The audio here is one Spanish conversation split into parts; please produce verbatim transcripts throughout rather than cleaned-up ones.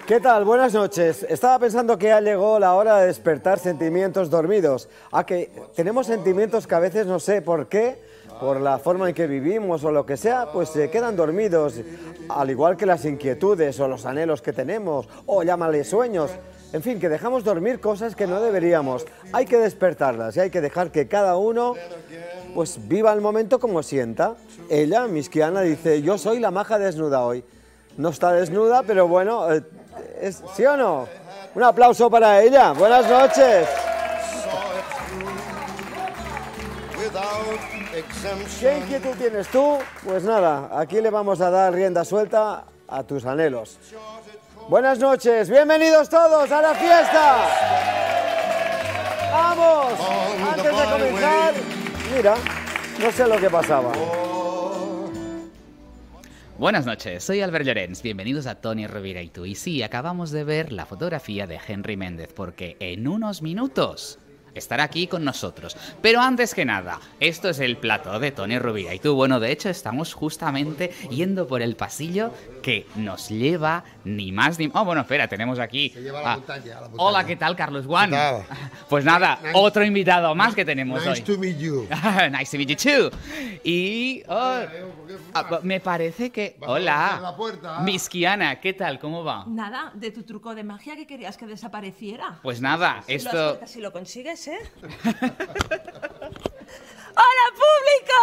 ¿Qué tal? Buenas noches. Estaba pensando que ya llegó la hora de despertar sentimientos dormidos. A que tenemos sentimientos que a veces no sé por qué, por la forma en que vivimos o lo que sea, pues se quedan dormidos, al igual que las inquietudes o los anhelos que tenemos, o llámale sueños. En fin, que dejamos dormir cosas que no deberíamos. Hay que despertarlas y hay que dejar que cada uno pues viva el momento como sienta. Ella, Miskiana, dice, yo soy la maja desnuda hoy. No está desnuda, pero bueno, eh, es, ¿sí o no? Un aplauso para ella. Buenas noches. ¿Qué inquietud tienes tú? Pues nada, aquí le vamos a dar rienda suelta a tus anhelos. Buenas noches, bienvenidos todos a la fiesta. ¡Vamos! Antes de comenzar, mira, no sé lo que pasaba. Buenas noches, soy Albert Llorens, bienvenidos a Toni Rovira y tú. Y sí, acabamos de ver la fotografía de Henry Méndez, porque en unos minutos estará aquí con nosotros. Pero antes que nada, esto es el plató de Toni Rovira y tú. Bueno, de hecho estamos justamente yendo por el pasillo que nos lleva ni más ni... Oh, bueno, espera, tenemos aquí... Se lleva a la ah, montaña, a la montaña. Hola, ¿qué tal, Carlos Juan? ¿Qué tal? Pues nada, Nice. otro invitado más que tenemos Nice hoy. to meet you. Nice to meet you too. Y... oh, ah, me parece que... Vamos a abrir Hola. la puerta. Miskiana, ¿qué tal? ¿Cómo va? Nada, de tu truco de magia que querías que desapareciera. Pues nada, Lo esto... sueltas si lo consigues, ¿eh? ¡Hola, público!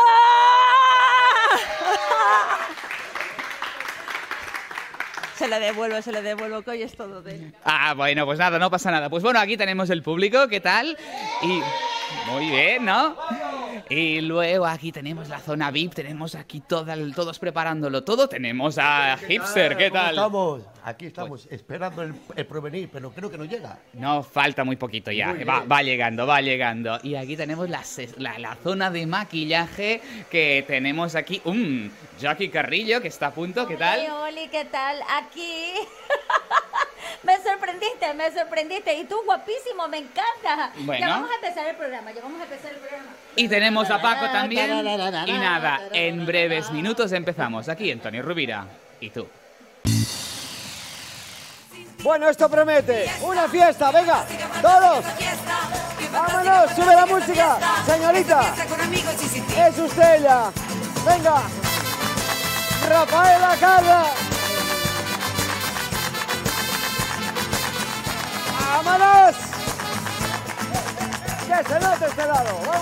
Se le devuelvo, se le devuelvo, que hoy es todo de él. Ah, bueno, pues nada, no pasa nada. Pues bueno, aquí tenemos el público, ¿qué tal? Y muy bien, ¿no? Y luego aquí tenemos la zona V I P, tenemos aquí toda, todos preparándolo todo. Tenemos a Hipster, ¿qué ¿Cómo tal? estamos? Aquí estamos esperando el, el provenir, pero creo que no llega. No, falta muy poquito ya, Muy va, bien. va llegando, va llegando. Y aquí tenemos la, ses- la, la zona de maquillaje que tenemos aquí. Um, Jackie Carrillo, que está a punto, ¿qué tal? Oli, Oli, ¿qué tal? Aquí. Me sorprendiste, me sorprendiste. Y tú, guapísimo, me encanta. Bueno. Ya vamos a empezar el programa, ya vamos a empezar el programa. Y tenemos a Paco también. Y nada, en breves minutos empezamos aquí en Toni Rovira y tú. Bueno, esto promete una fiesta, venga, todos. Vámonos, sube la música, señorita. Es usted ella. Venga. Rafaela Carra. ¡Vámonos! ¡Que se note este lado! ¡Vamos!